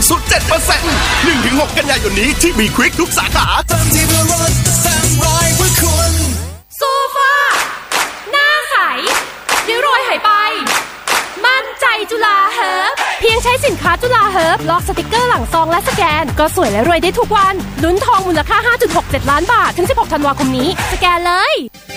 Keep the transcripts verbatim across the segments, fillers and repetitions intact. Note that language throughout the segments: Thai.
สุด เจ็ดเปอร์เซ็นต์ หนึ่งถึงหก กันยายนนี้ที่มีควิกทุกสาขาเติมที่เพื่อรถแซงรอยเพื่อคุณโซฟาหน้าใสริ้วรอยหายไปมั่นใจจุฬาเฮิร์บเพียงใช้สินค้าจุฬาเฮิร์บลอกสติกเกอร์หลังซองและสแกนก็สวยและรวยได้ทุกวันลุ้นทองมูลค่า ห้าจุดหกเจ็ด ล้านบาทถึงสิบหกธันวาคมนี้สแกนเลย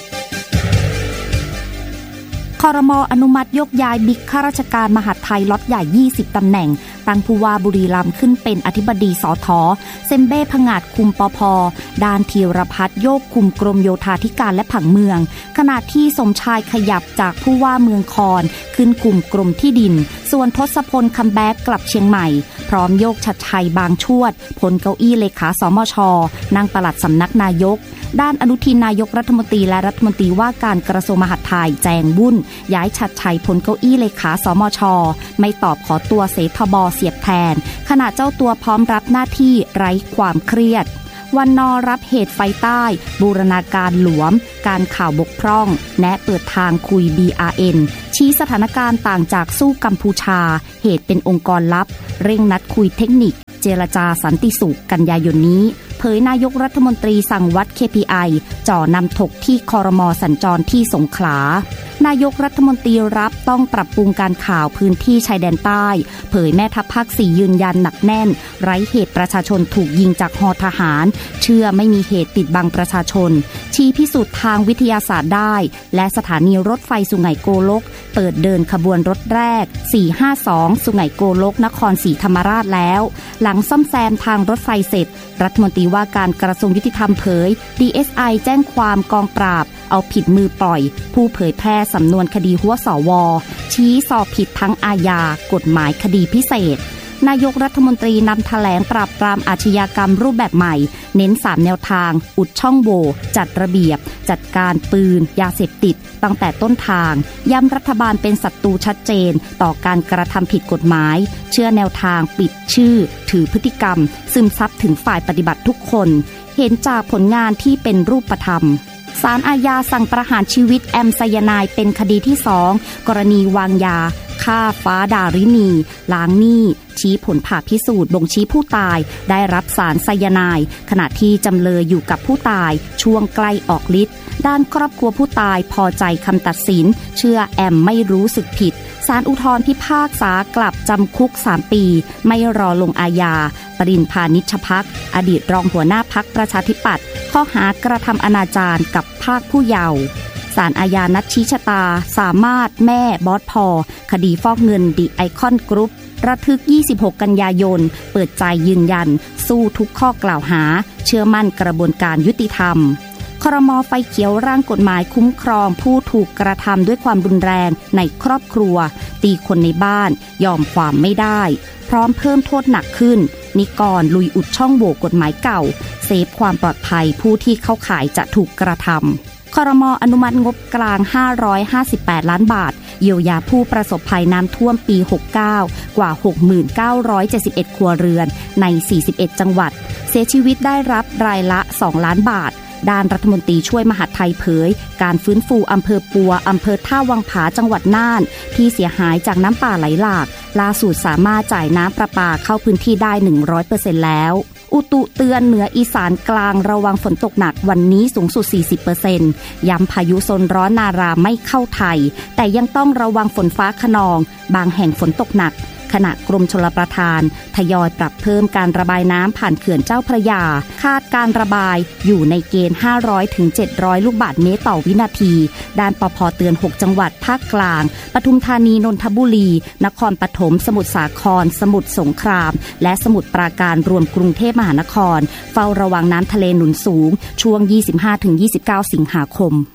ครม.อนุมัติยกย้ายบิ๊กข้าราชการมหาดไทยล็อตใหญ่ยี่สิบตำแหน่งตั้งผู้ว่าบุรีรัมย์ขึ้นเป็นอธิบดีสท.เซมเบ้ผงาดคุมปภ.ดานธีรพัฒน์โยกคุมกรมโยธาธิการและผังเมืองขณะที่สมชายขยับจากผู้ว่าเมืองคอนขึ้นคุมกรมที่ดินส่วนทศพลคัมแบ็กกลับเชียงใหม่พร้อมโยกชัดชัยบางชวดพ้นเก้าอี้เลขาสมช.นั่งปลัดสำนักนายกด้านอนุทินนายกรัฐมนตรีและรัฐมนตรีว่าการกระทรวงมหาดไทยแจงวุ่นย้ายชัดชัยพ้นเก้าอี้เลขาสมช.ไม่ตอบขอตัวเสทบ.เสียบแทนขณะเจ้าตัวพร้อมรับหน้าที่ไร้ความเครียดวันนอรับเหตุไฟใต้บูรณาการหลวมการข่าวบกพร่องแนะเปิดทางคุย บี อาร์ เอ็น ชี้สถานการณ์ต่างจากสู้กัมพูชาเหตุเป็นองค์กรลับเร่งนัดคุยเทคนิคเจรจาสันติสุขกันยายนนี้เผยนายกรัฐมนตรีสั่งวัด เค พี ไอ จ่อนำถกที่ครม.สัญจรที่สงขลานายกรัฐมนตรีรับต้องปรับปรุงการข่าวพื้นที่ชายแดนใต้เผยแม่ทัพภาคสี่ยืนยันหนักแน่นไร้เหตุประชาชนถูกยิงจากฮอทหารเชื่อไม่มีเหตุปิดบังประชาชนชี้พิสูจน์ทางวิทยาศาสตร์ได้และสถานีรถไฟสุไหงโกลกเปิดเดินขบวนรถแรกสี่ห้าสองสุไหงโกลกนครศรีธรรมราชแล้วหลังซ่อมแซมทางรถไฟเสร็จรัฐมนตรีว่าการกระทรวงยุติธรรมเผย ดี เอส ไอ แจ้งความกองปราบเอาผิดมือปล่อยผู้เผยแพร่สำนวนคดีหัวสวชี้สอบผิดทั้งอาญากฎหมายคดีพิเศษนายกรัฐมนตรีนำแถลงปราบปรามอาชญากรรมรูปแบบใหม่เน้นสามแนวทางอุดช่องโหว่จัดระเบียบจัดการปืนยาเสพติดตั้งแต่ต้นทางย้ำรัฐบาลเป็นศัตรูชัดเจนต่อการกระทำผิดกฎหมายเชื่อแนวทางปิดชื่อถือพฤติกรรมซึมซับถึงฝ่ายปฏิบัติทุกคนเห็นจากผลงานที่เป็นรูปธรรมศาลอาญาสั่งประหารชีวิตแอมไซยาไนด์เป็นคดีที่สองกรณีวางยาฆ่าฟ้าดารินีล้างหนี้ชี้ผลผ่าพิสูจน์บ่งชี้ผู้ตายได้รับสารไซยาไนด์ขณะที่จำเลยอยู่กับผู้ตายช่วงใกล้ออกฤทธิ์ด้านครอบครัวผู้ตายพอใจคำตัดสินเชื่อแอมไม่รู้สึกผิดศาลอุทธรณ์พิพากษากลับจำคุกสามปีไม่รอลงอาญาปริญพานิชภักดิ์อดีตรองหัวหน้าพรรคประชาธิปัตย์ข้อหากระทำอนาจารกับภาคผู้เยาว์ศาลอาญานัดชี้ชะตาสามารถแม่บอสพอคดีฟอกเงินดิไอคอนกรุ๊ประทึกยี่สิบหกกันยายนเปิดใจยืนยันสู้ทุกข้อกล่าวหาเชื่อมั่นกระบวนการยุติธรรมครม.ไฟเขียวร่างกฎหมายคุ้มครองผู้ถูกกระทำด้วยความรุนแรงในครอบครัวตีคนในบ้านยอมความไม่ได้พร้อมเพิ่มโทษหนักขึ้นนิกรลุยอุดช่องโหว่กฎหมายเก่าเซฟความปลอดภัยผู้ที่เข้าข่ายจะถูกกระทำครม.อนุมัติงบกลางห้าร้อยห้าสิบแปดล้านบาทเยียวยาผู้ประสบภัยน้ำท่วมปีหกสิบเก้ากว่า หกหมื่นเก้าร้อยเจ็ดสิบเอ็ด ครัวเรือนในสี่สิบเอ็ดจังหวัดเสียชีวิตได้รับรายละสองล้านบาทด้านรัฐมนตรีช่วยมหาดไทยเผยการฟื้นฟูอำเภอปัวอำเภอท่าวังผาจังหวัดน่านที่เสียหายจากน้ำป่าไหลหลากล่าสุดสามารถจ่ายน้ำประปาเข้าพื้นที่ได้ หนึ่งร้อยเปอร์เซ็นต์ แล้วอุตุเตือนเหนืออีสานกลางระวังฝนตกหนักวันนี้สูงสุด สี่สิบเปอร์เซ็นต์ ย้ำพายุโซนร้อนนาราไม่เข้าไทยแต่ยังต้องระวังฝนฟ้าคะนองบางแห่งฝนตกหนักขณะกรมชลประทานทยอยปรับเพิ่มการระบายน้ำผ่านเขื่อนเจ้าพระยาคาดการระบายอยู่ในเกณฑ์ ห้าร้อยถึงเจ็ดร้อย ลูกบาศก์เมตรต่อวินาทีด้านปภ.เตือนหกจังหวัดภาคกลางปทุมธานีนนทบุรีนครปฐมสมุทรสาครสมุทรสงครามและสมุทรปราการรวมกรุงเทพมหานครเฝ้าระวังน้ำทะเลหนุนสูงช่วง ยี่สิบห้าถึงยี่สิบเก้า สิงหาคม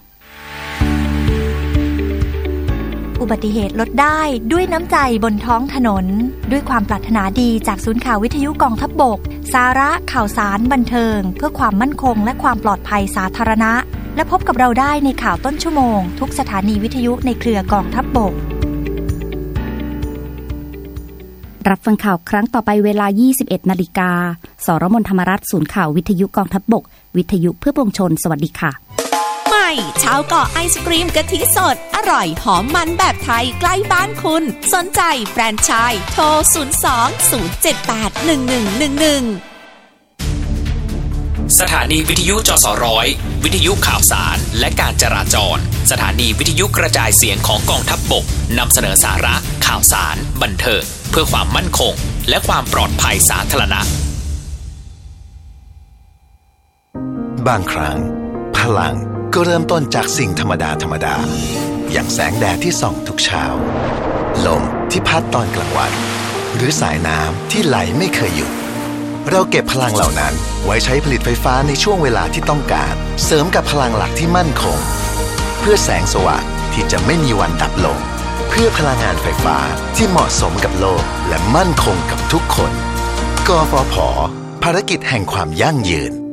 อุบัติเหตุลดได้ด้วยน้ำใจบนท้องถนนด้วยความปรารถนาดีจากศูนย์ข่าววิทยุกองทัพบกสาระข่าวสารบันเทิงเพื่อความมั่นคงและความปลอดภัยสาธารณะและพบกับเราได้ในข่าวต้นชั่วโมงทุกสถานีวิทยุในเครือกองทัพบกรับฟังข่าวครั้งต่อไปเวลา ยี่สิบเอ็ดนาฬิกา สรมนธรรมรัตน์ศูนย์ข่าววิทยุกองทัพบกวิทยุเพื่อปวงชนสวัสดีค่ะใหม่ม่ชาวเกาะไอศกรีมกะทิสดอร่อยหอมมันแบบไทยใกล้บ้านคุณสนใจแฟรนไชส์โทรศูนย์ สอง ศูนย์ เจ็ด แปด หนึ่ง หนึ่ง หนึ่ง หนึ่งสถานีวิทยุจสร้อยวิทยุข่าวสารและการจราจรสถานีวิทยุกระจายเสียงของกองทัพบกนำเสนอสาระข่าวสารบันเทิงเพื่อความมั่นคงและความปลอดภัยสาธารณะบางครั้งพลังก็เริ่มต้นจากสิ่งธรรมดาธรรมดาอย่างแสงแดดที่ส่องทุกเช้าลมที่พัดตอนกลางวันหรือสายน้ำที่ไหลไม่เคยหยุดเราเก็บพลังเหล่านั้นไว้ใช้ผลิตไฟฟ้าในช่วงเวลาที่ต้องการเสริมกับพลังหลักที่มั่นคงเพื่อแสงสว่างที่จะไม่มีวันดับลงเพื่อพลังงานไฟฟ้าที่เหมาะสมกับโลกและมั่นคงกับทุกคนกฟผ.ภารกิจแห่งความยั่งยืน